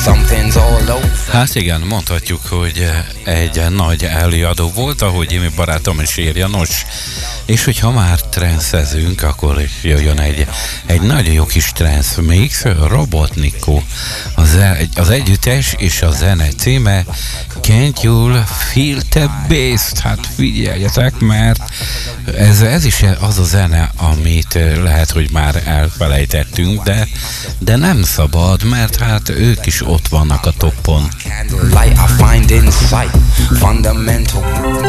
Hát igen, mondhatjuk, hogy egy nagy előadó volt, ahogy Imi barátom is írja, nos, és hogyha már transzezünk, akkor is jöjjön egy nagyon jó kis transz mix, Robotnico. Az együttes és a zene címe Can't You Feel the Bass? Hát figyeljetek, mert ez is az a zene, amit lehet, hogy már elfelejtettünk, de nem szabad, mert hát ők is ott vannak a toppon.